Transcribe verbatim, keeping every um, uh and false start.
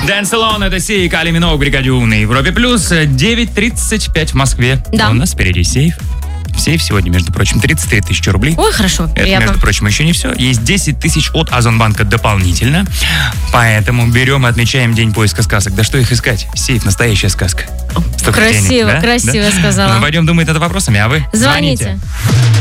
Dance Alone, это Сия и Кали Миноуг, Бригадю на Европе Плюс. девять тридцать пять в Москве. Да. У нас впереди сейф. В сейф сегодня, между прочим, тридцать три тысячи рублей. Ой, хорошо, Это, приятно. между прочим, еще не все. Есть десять тысяч от Озонбанка дополнительно. Поэтому берем и отмечаем день поиска сказок. Да что их искать? Сейф — настоящая сказка. Столько Красиво, денег, да? красиво Да? сказала. Ну, пойдем думать над вопросами, а вы Звоните.